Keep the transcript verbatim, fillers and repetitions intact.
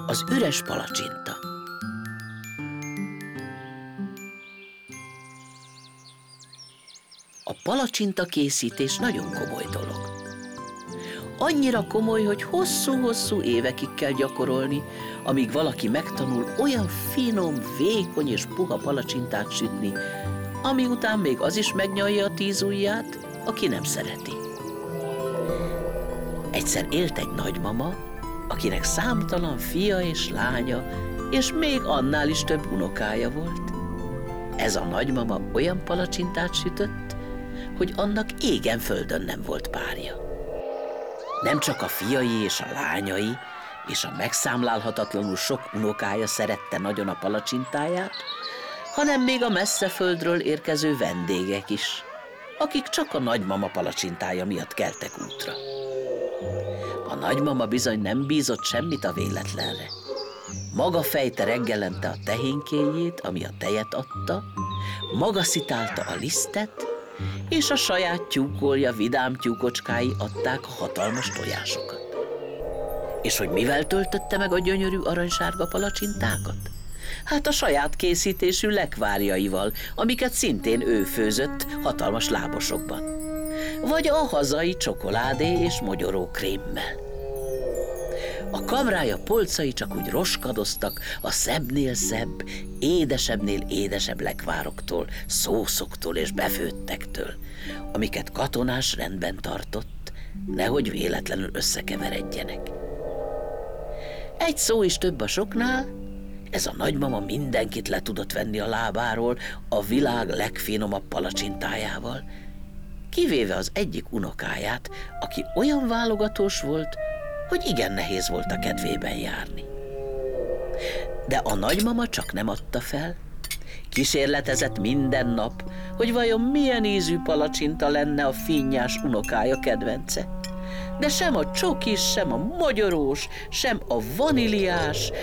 Az üres palacsinta. A palacsinta készítés nagyon komoly dolog. Annyira komoly, hogy hosszú-hosszú évekig kell gyakorolni, amíg valaki megtanul olyan finom, vékony és puha palacsintát sütni, ami után még az is megnyalja a tíz ujját, aki nem szereti. Egyszer élt egy nagymama, akinek számtalan fia és lánya, és még annál is több unokája volt. Ez a nagymama olyan palacsintát sütött, hogy annak égen-földön nem volt párja. Nem csak a fiai és a lányai, és a megszámlálhatatlanul sok unokája szerette nagyon a palacsintáját, hanem még a messze földről érkező vendégek is, akik csak a nagymama palacsintája miatt keltek útra. A nagymama bizony nem bízott semmit a véletlenre. Maga fejte reggelente a tehénkéjét, ami a tejet adta, maga szitálta a lisztet, és a saját tyúkolja vidám tyúkocskái adták a hatalmas tojásokat. És hogy mivel töltötte meg a gyönyörű aranysárga palacsintákat? Hát a saját készítésű lekvárjaival, amiket szintén ő főzött hatalmas lábosokban. Vagy a hazai csokoládé és mogyoró krémmel. A kamrája polcai csak úgy roskadoztak a szebbnél szebb, édesebbnél édesebb lekvároktól, szószoktól és befőttektől, amiket katonás rendben tartott, nehogy véletlenül összekeveredjenek. Egy szó is több a soknál, ez a nagymama mindenkit le tudott venni a lábáról a világ legfinomabb palacsintájával, kivéve az egyik unokáját, aki olyan válogatós volt, hogy igen nehéz volt a kedvében járni. De a nagymama csak nem adta fel. Kísérletezett minden nap, hogy vajon milyen ízű palacsinta lenne a finnyás unokája kedvence. De sem a csokis, sem a mogyorós, sem a vaníliás,